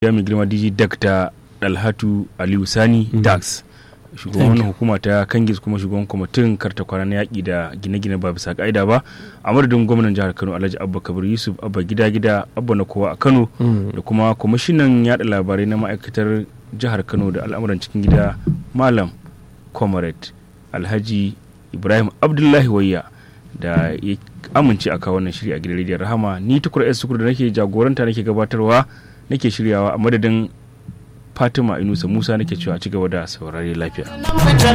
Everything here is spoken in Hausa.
ya mai girma DJ Dr. Dalhatu Aliyu Sani Dax, shugaban hukuma ta Kangis kuma shugaban kwamitin karta kwana na yaƙi da gine-gine ba bisa ƙa'ida ba, a madadin gwamnan jihar Kano Alhaji Abba Kabir Yusuf Abba gida Abba na kowa a Kano, da kuma kwamishinan yaɗa labarai na ma'aikatar jihar Kano da al'amuran cikin gida Malam Comrade Alhaji Ibrahim Abdullahi Wayya da ya amince a kawo wannan shiri a gidan rediyon Rahama. Ni Tukur S Tukur da nake jagoranta nake gabatarwa nake shiryawa a madadin Fatima Inusa Musa nake cewa ci gaba da saurare lafiya.